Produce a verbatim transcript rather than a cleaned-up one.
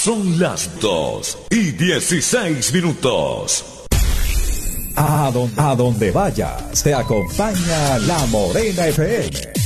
Son las dos y dieciséis minutos. A donde, a donde vayas, te acompaña La Morena F M.